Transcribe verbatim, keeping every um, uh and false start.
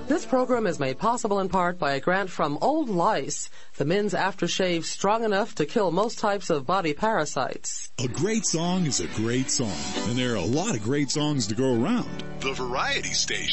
This program is made possible in part by a grant from Old Lice, the men's aftershave strong enough to kill most types of body parasites. A great song is a great song, and there are a lot of great songs to go around. The Variety Station.